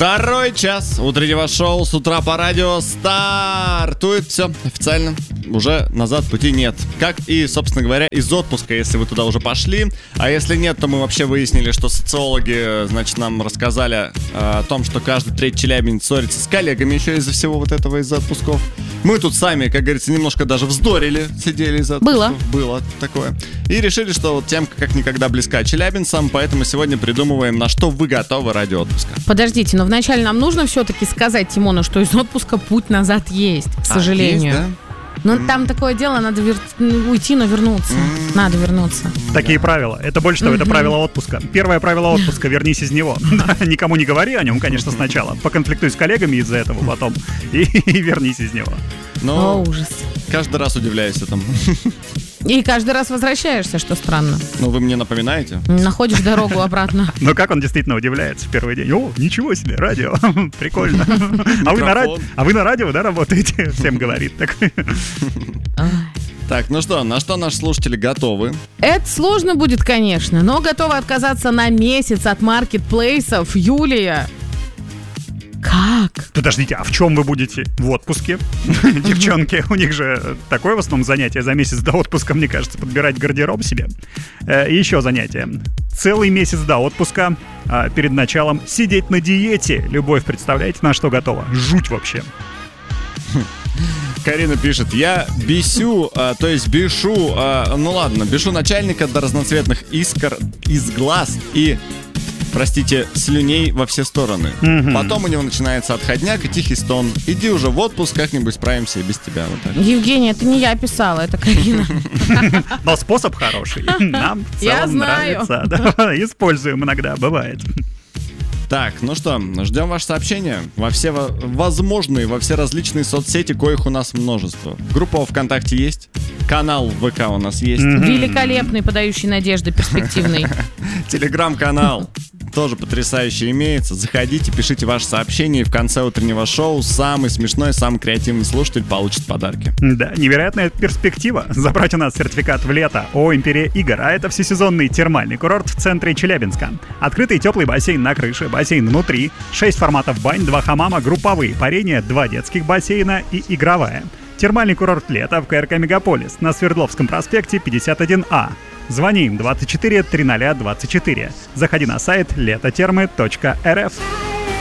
Второй час утреннего шоу с утра по радио стартует. Все, официально. Уже назад пути нет. Как и, собственно говоря, из отпуска, если вы туда уже пошли. А если нет, то мы вообще выяснили, что социологи, значит, нам рассказали о том, что каждый третий челябинец ссорится с коллегами еще из-за всего вот этого, из-за отпусков. Мы тут сами, как говорится, немножко даже вздорили, сидели из-за отпусков. Было такое. И решили, что вот темка как никогда близка челябинцам, поэтому сегодня придумываем, на что вы готовы ради отпуска. Подождите, но вначале нам нужно все-таки сказать Тимону, что из отпуска путь назад есть, к сожалению. Есть, да? Ну, там такое дело, надо уйти, но вернуться. Надо вернуться. Такие правила. Это больше того, это правило отпуска. Первое правило отпуска — вернись из него. Никому не говори о нем, конечно, сначала. Поконфликтуй с коллегами из-за этого потом. И вернись из него. О, ужас. Каждый раз удивляюсь этому. И каждый раз возвращаешься, что странно. Ну, вы мне напоминаете? Находишь дорогу обратно. Но как он действительно удивляется в первый день. О, ничего себе, радио, прикольно. А вы на радио, да, работаете? Всем говорит такой. Так, ну что, на что наши слушатели готовы? Это сложно будет, конечно, но готовы отказаться на месяц от маркетплейсов. Юлия. Как? Подождите, а в чем вы будете в отпуске? Девчонки, у них же такое в основном занятие за месяц до отпуска, мне кажется, подбирать гардероб себе. И еще занятие. Целый месяц до отпуска, перед началом сидеть на диете. Любовь, представляете, на что готова? Жуть вообще. Карина пишет: я бешу начальника до разноцветных искр из глаз и, простите, слюней во все стороны. Потом у него начинается отходняк и тихий стон. Иди уже в отпуск, как-нибудь справимся и без тебя. Вот так. Евгения, это не я писала, это Карина. Но способ хороший. Нам в целом нравится. Используем иногда, бывает. Так, ну что, ждем ваше сообщение во все возможные, во все различные соцсети, коих у нас множество. Группа ВКонтакте есть, канал ВК у нас есть. Великолепный, подающий надежды, перспективный. Телеграм-канал тоже потрясающе имеется. Заходите, пишите ваши сообщения, и в конце утреннего шоу самый смешной, самый креативный слушатель получит подарки. Да, невероятная перспектива забрать у нас сертификат в лето о Империя игр, а это всесезонный термальный курорт в центре Челябинска. Открытый теплый бассейн на крыше, бассейн внутри, 6 форматов бань, 2 хамама, групповые парения, 2 детских бассейна и игровая. Термальный курорт лета в КРК Мегаполис на Свердловском проспекте 51А. Звони им 24 300 24. Заходи на сайт letotermy.rf.